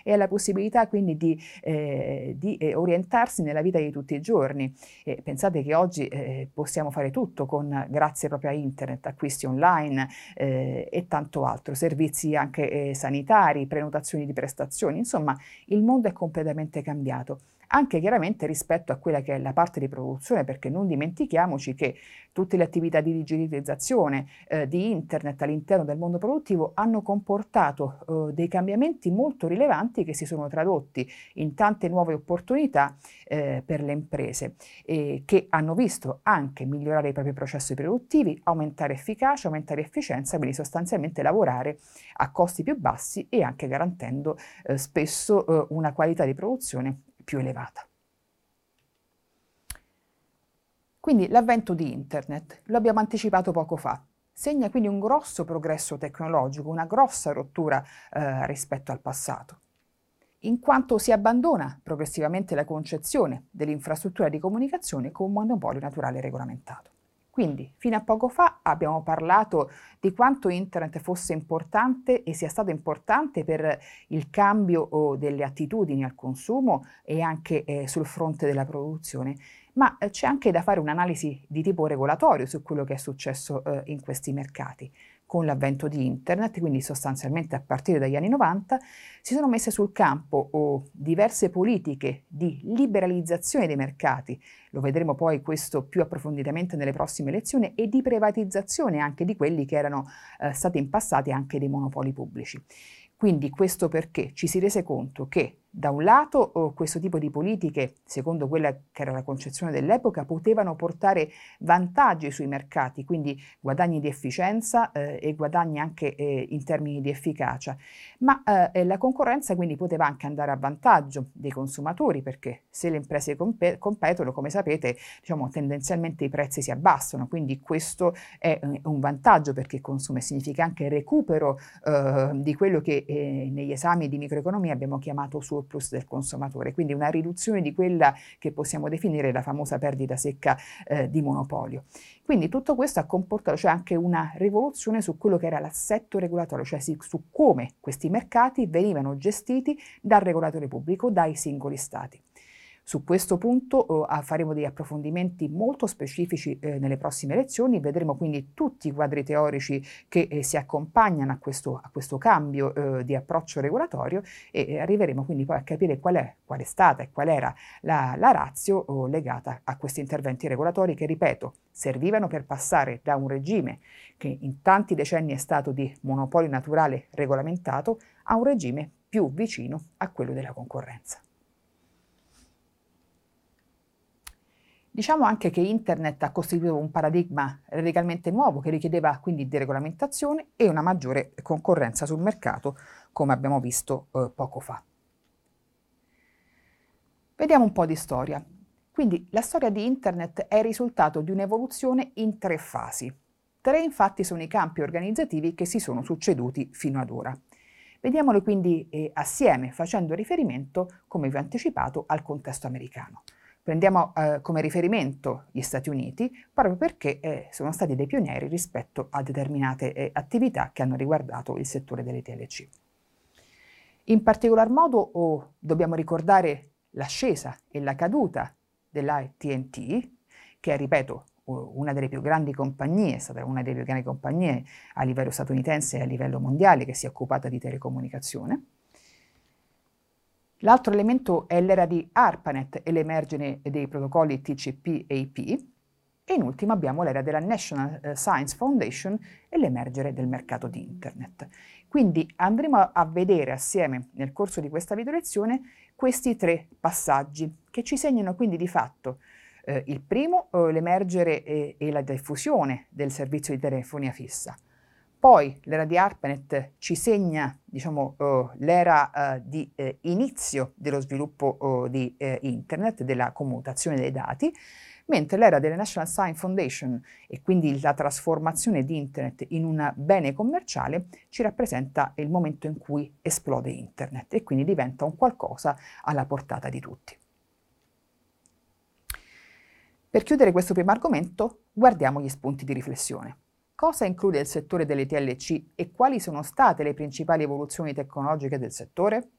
e alla possibilità quindi di orientarsi nella vita di tutti i giorni. Pensate che oggi possiamo fare tutto grazie proprio a internet, acquisti online e tanto altro, servizi anche sanitari, prenotazioni di prestazioni, insomma il mondo è completamente cambiato. Anche chiaramente rispetto a quella che è la parte di produzione, perché non dimentichiamoci che tutte le attività di digitalizzazione di internet all'interno del mondo produttivo hanno comportato dei cambiamenti molto rilevanti che si sono tradotti in tante nuove opportunità per le imprese che hanno visto anche migliorare i propri processi produttivi, aumentare efficacia, aumentare efficienza, quindi sostanzialmente lavorare a costi più bassi e anche garantendo spesso una qualità di produzione più elevata. Quindi l'avvento di internet, lo abbiamo anticipato poco fa, segna quindi un grosso progresso tecnologico, una grossa rottura rispetto al passato, in quanto si abbandona progressivamente la concezione dell'infrastruttura di comunicazione come un monopolio naturale regolamentato. Quindi, fino a poco fa abbiamo parlato di quanto internet fosse importante e sia stato importante per il cambio delle attitudini al consumo e anche sul fronte della produzione, ma c'è anche da fare un'analisi di tipo regolatorio su quello che è successo in questi mercati. Con l'avvento di internet, quindi sostanzialmente a partire dagli anni 90, si sono messe sul campo diverse politiche di liberalizzazione dei mercati, lo vedremo poi questo più approfonditamente nelle prossime lezioni, e di privatizzazione anche di quelli che erano stati in passato anche dei monopoli pubblici. Quindi questo perché ci si rese conto che da un lato questo tipo di politiche, secondo quella che era la concezione dell'epoca, potevano portare vantaggi sui mercati, quindi guadagni di efficienza e guadagni anche in termini di efficacia, ma la concorrenza quindi poteva anche andare a vantaggio dei consumatori, perché se le imprese competono, come sapete, diciamo, tendenzialmente i prezzi si abbassano, quindi questo è un vantaggio perché il consumo significa anche recupero di quello che negli esami di microeconomia abbiamo chiamato surplus del consumatore, quindi una riduzione di quella che possiamo definire la famosa perdita secca di monopolio. Quindi tutto questo ha comportato cioè anche una rivoluzione su quello che era l'assetto regolatorio, cioè su come questi mercati venivano gestiti dal regolatore pubblico, dai singoli stati. Su questo punto faremo degli approfondimenti molto specifici nelle prossime lezioni, vedremo quindi tutti i quadri teorici che si accompagnano a questo cambio di approccio regolatorio e arriveremo quindi poi a capire qual è stata e qual era la ratio legata a questi interventi regolatori che, ripeto, servivano per passare da un regime che in tanti decenni è stato di monopolio naturale regolamentato a un regime più vicino a quello della concorrenza. Diciamo anche che internet ha costituito un paradigma radicalmente nuovo che richiedeva quindi deregolamentazione e una maggiore concorrenza sul mercato, come abbiamo visto poco fa. Vediamo un po' di storia. Quindi la storia di internet è il risultato di un'evoluzione in 3 fasi. 3 infatti sono i campi organizzativi che si sono succeduti fino ad ora. Vediamolo quindi assieme, facendo riferimento, come vi ho anticipato, al contesto americano. Prendiamo come riferimento gli Stati Uniti proprio perché sono stati dei pionieri rispetto a determinate attività che hanno riguardato il settore delle TLC. In particolar modo dobbiamo ricordare l'ascesa e la caduta dell'AT&T, che è, ripeto, una delle più grandi compagnie, è stata una delle più grandi compagnie a livello statunitense e a livello mondiale che si è occupata di telecomunicazione. L'altro elemento è l'era di ARPANET e l'emergere dei protocolli TCP/IP, e in ultimo abbiamo l'era della National Science Foundation e l'emergere del mercato di internet. Quindi andremo a vedere assieme nel corso di questa video lezione questi 3 passaggi che ci segnano quindi di fatto il primo, l'emergere e la diffusione del servizio di telefonia fissa. Poi l'era di ARPANET ci segna, diciamo, l'era di inizio dello sviluppo di internet, della commutazione dei dati, mentre l'era della National Science Foundation e quindi la trasformazione di internet in un bene commerciale ci rappresenta il momento in cui esplode internet e quindi diventa un qualcosa alla portata di tutti. Per chiudere questo primo argomento, guardiamo gli spunti di riflessione. Cosa include il settore delle TLC e quali sono state le principali evoluzioni tecnologiche del settore?